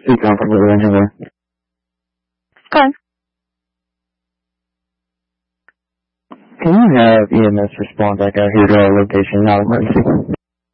Speak on from the Ranger. Okay. Can you have EMS respond back out here to our location, not emergency?